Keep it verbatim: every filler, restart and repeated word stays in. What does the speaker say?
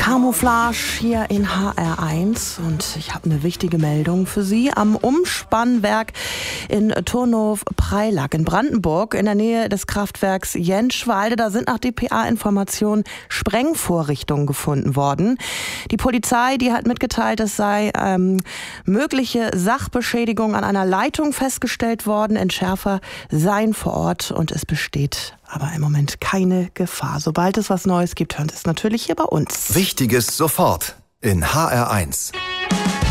Camouflage hier in H R eins und ich habe eine wichtige Meldung für Sie. Am Umspannwerk in Turnow-Preilack in Brandenburg in der Nähe des Kraftwerks Jentschwalde, da sind nach D P A-Informationen Sprengvorrichtungen gefunden worden. Die Polizei, die hat mitgeteilt, es sei ähm, mögliche Sachbeschädigung an einer Leitung festgestellt worden. Entschärfer seien vor Ort und es besteht aber im Moment keine Gefahr. Sobald es was Neues gibt, hören Sie es natürlich hier bei uns. Wichtiges sofort in H R eins.